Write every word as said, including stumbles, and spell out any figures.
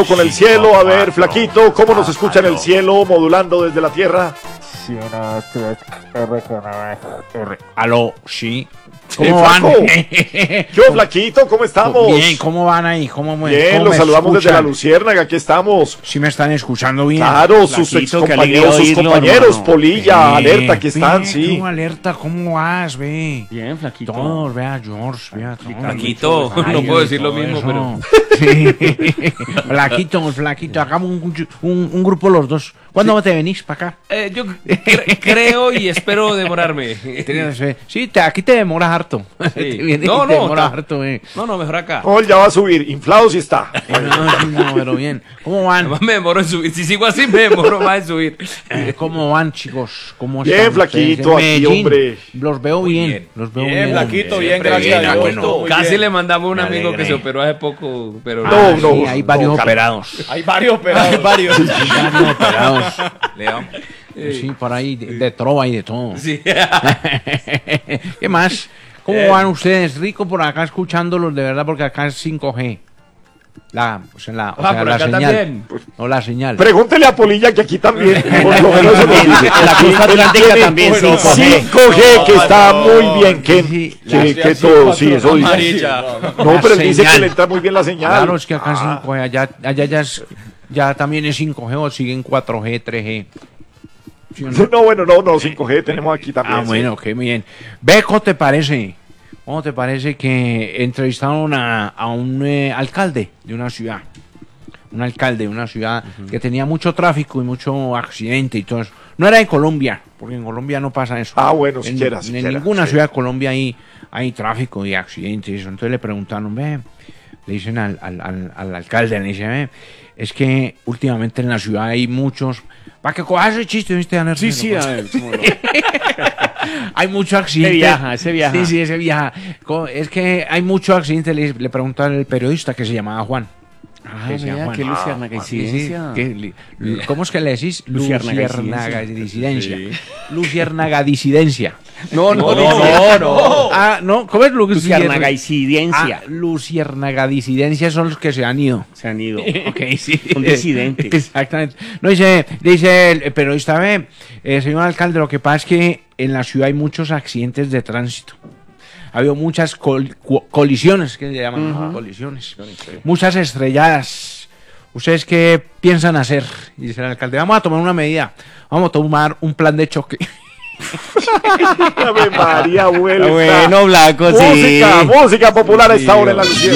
con el cielo, a ver, Flaquito, ¿cómo nos escucha en el cielo, modulando desde la tierra? Sí, uno, tres, R, R. Aló, sí. ¿Cómo ¿Cómo van? Yo, Flaquito, ¿cómo estamos? Bien, ¿cómo van ahí? ¿Cómo me, Bien, cómo los me saludamos desde escuchan? la Luciérnaga, aquí estamos. ¿Sí me están escuchando bien? Claro, sus Flaquito, qué excompañeros, alegría sus oírlo, compañeros, hermano. Polilla, Ve, alerta, que están, ve, sí. ¿Cómo alerta? ¿Cómo vas, ve? Bien, Flaquito. Todos, vea, George, vea, todos. Flaquito, no Ay, puedo decir lo todo mismo, eso. pero... Sí. Flaquito, Flaquito, hagamos un, un, un grupo los dos. ¿Cuándo te venís para acá? Eh, yo cre- creo y espero demorarme. Tienes, eh, Sí, te, aquí te demoras harto. Te vienes No, y te no, demoras ta- harto, eh. No, no, mejor acá. No, él ya va a subir, inflado sí está. No, sí, no, pero bien. ¿Cómo van? Además me demoro en subir. Si sigo así, me demoro más en subir. Eh, ¿Cómo van, chicos? ¿Cómo Bien, están Flaquito, ustedes en aquí, Medellín? hombre. Los veo bien. bien. Los veo Bien, bien. Flaquito, bien, Siempre gracias bien, a Dios. bueno. todo muy Casi bien. le mandamos a un Me amigo que alegré. se operó hace poco, pero No, Ah, no, sí, hay varios no, operados. Hay varios operados. varios. Hay varios operados. Leo. Sí, por ahí, de, de trova y de todo. Sí. ¿Qué más? ¿Cómo Bien. van ustedes? Rico por acá escuchándolos, de verdad, porque acá es cinco G. La, o sea, la, o Ah, sea, por la acá señal. también. No la señal. Pregúntele a Polilla que aquí también, por lo menos eso nos dice. En la costa atlántica también, Bueno, cinco G. cinco G, que está muy bien, que, Sí, que, la- que todo, sí, eso dice. Amarilla. No, pero él dice señal. que le entra muy bien la señal. Claro, es que acá es Ah, cinco G, allá, allá ya, es, ya también es cinco G o siguen cuatro G, tres G. ¿Sí o no? No, bueno, no, no, cinco G tenemos aquí también. Ah, sí. bueno, qué bien. Beco, ¿te parece? ¿Cómo te parece que entrevistaron a, a un eh, alcalde de una ciudad? Un alcalde de una ciudad que tenía mucho tráfico y mucho accidente y todo eso. No era en Colombia, porque en Colombia no pasa eso. Ah, bueno, en, siquiera, en siquiera, ninguna sí. ciudad de Colombia hay, hay tráfico y accidentes y eso. Entonces le preguntaron, ve, le dicen al, al, al, al alcalde, le dicen, ve, es que últimamente en la ciudad hay muchos... Para que cojas ese chiste, ¿viste, Aner? Sí, sí, a ver, cómo no. Hay mucho accidente. Ese viaja, ese viaja. Sí, sí, ese viaja. Co- Es que hay mucho accidente. Le, le preguntó al periodista que se llamaba Juan. Ah, Que se llama vea, Juan. qué luciérnaga Ah, sí, sí, incidencia. que li- lu- ¿Cómo es que le decís? Luciérnaga Luciérnaga disidencia. Sí. Luciérnaga disidencia. No, no, No, no, no. Ah, no, ¿cómo es Luciérnaga Ah, incidencia. Luciérnaga disidencia son los que se han ido. Se han ido. Ok, sí. Son disidentes. Exactamente. No, dice, dice el periodista, ve, eh, señor alcalde, lo que pasa es que en la ciudad hay muchos accidentes de tránsito. Ha habido muchas col- cu- colisiones, que le llaman colisiones. Muchas estrelladas. ¿Ustedes qué piensan hacer? Y dice el alcalde, vamos a tomar una medida. Vamos a tomar un plan de choque. Ave María, vuelta. Bueno, Blanco, sí. Música, música popular a esta hora en la Luciérnaga.